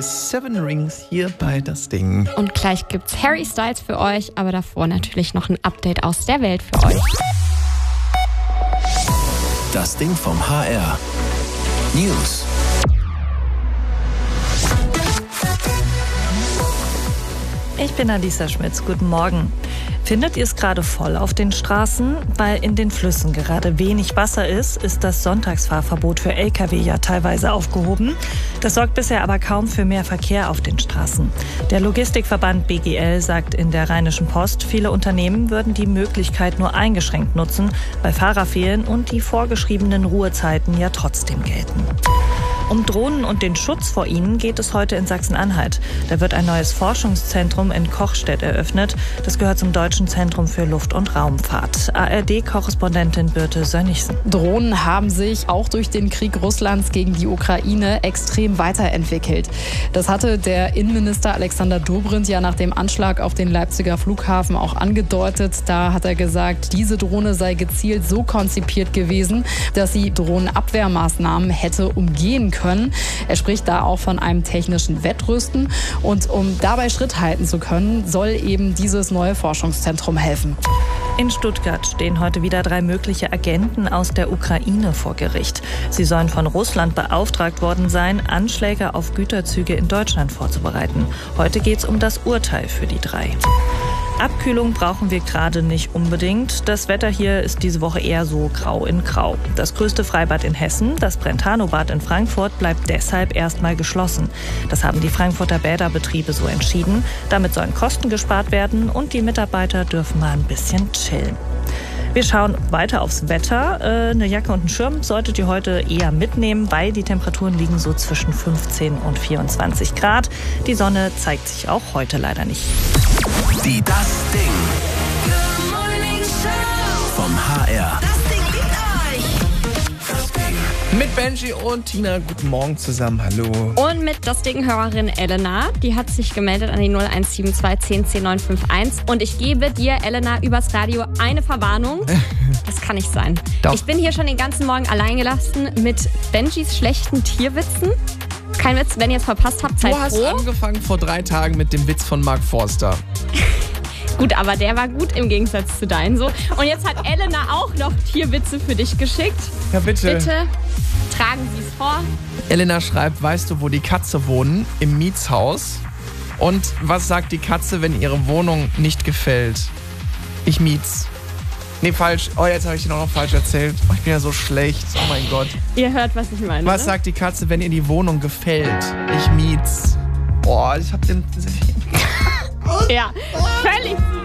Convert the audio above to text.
Seven Rings hier bei Das Ding. Und gleich gibt's Harry Styles für euch, aber davor natürlich noch ein Update aus der Welt für euch. Das Ding vom HR. News. Ich bin Alisa Schmitz. Guten Morgen. Findet ihr es gerade voll auf den Straßen? Weil in den Flüssen gerade wenig Wasser ist das Sonntagsfahrverbot für Lkw ja teilweise aufgehoben. Das sorgt bisher aber kaum für mehr Verkehr auf den Straßen. Der Logistikverband BGL sagt in der Rheinischen Post, viele Unternehmen würden die Möglichkeit nur eingeschränkt nutzen, weil Fahrer fehlen und die vorgeschriebenen Ruhezeiten ja trotzdem gelten. Um Drohnen und den Schutz vor ihnen geht es heute in Sachsen-Anhalt. Da wird ein neues Forschungszentrum in Kochstedt eröffnet. Das gehört zum Deutschen Zentrum für Luft- und Raumfahrt. ARD-Korrespondentin Birte Sönnigsen. Drohnen haben sich auch durch den Krieg Russlands gegen die Ukraine extrem weiterentwickelt. Das hatte der Innenminister Alexander Dobrindt ja nach dem Anschlag auf den Leipziger Flughafen auch angedeutet. Da hat er gesagt, diese Drohne sei gezielt so konzipiert gewesen, dass sie Drohnenabwehrmaßnahmen hätte umgehen können. Er spricht da auch von einem technischen Wettrüsten. Und um dabei Schritt halten zu können, soll eben dieses neue Forschungszentrum helfen. In Stuttgart stehen heute wieder 3 mögliche Agenten aus der Ukraine vor Gericht. Sie sollen von Russland beauftragt worden sein, Anschläge auf Güterzüge in Deutschland vorzubereiten. Heute geht es um das Urteil für die 3. Abkühlung brauchen wir gerade nicht unbedingt. Das Wetter hier ist diese Woche eher so grau in grau. Das größte Freibad in Hessen, das Brentano-Bad in Frankfurt, bleibt deshalb erstmal geschlossen. Das haben die Frankfurter Bäderbetriebe so entschieden. Damit sollen Kosten gespart werden und die Mitarbeiter dürfen mal ein bisschen chillen. Wir schauen weiter aufs Wetter. Eine Jacke und einen Schirm solltet ihr heute eher mitnehmen, weil die Temperaturen liegen so zwischen 15 und 24 Grad. Die Sonne zeigt sich auch heute leider nicht. Die Das Ding vom HR. Das Ding liegt euch. Das Ding. Mit Benji und Tina, guten Morgen zusammen, hallo. Und mit Das Ding-Hörerin Elena, die hat sich gemeldet an die 0172 10 10 951. Und ich gebe dir, Elena, übers Radio eine Verwarnung. Das kann nicht sein. Doch. Ich bin hier schon den ganzen Morgen allein gelassen mit Benjis schlechten Tierwitzen. Kein Witz, wenn ihr es verpasst habt, seid Du hast froh. angefangen vor 3 Tagen mit dem Witz von Mark Forster. Gut, aber der war gut im Gegensatz zu deinen so. Und jetzt hat Elena auch noch Tierwitze für dich geschickt. Ja, bitte. Bitte tragen Sie es vor. Elena schreibt, weißt du, wo die Katze wohnen? Im Mietshaus. Und was sagt die Katze, wenn ihre Wohnung nicht gefällt? Ich miet's. Nee, falsch. Oh, jetzt habe ich den auch noch falsch erzählt. Oh, ich bin ja so schlecht. Oh mein Gott. Ihr hört, was ich meine. Was sagt die Katze, wenn ihr die Wohnung gefällt? Ich miet's. Oh, ich hab den... Ja, völlig